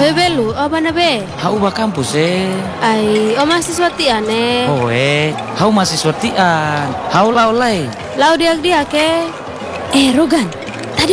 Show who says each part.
Speaker 1: Belu, apa na be?
Speaker 2: Hau ba kampus
Speaker 1: Ai, o mahasiswa tian
Speaker 2: hau mahasiswa tian. Hau lau lai.
Speaker 1: Lau diak ke? Rogan,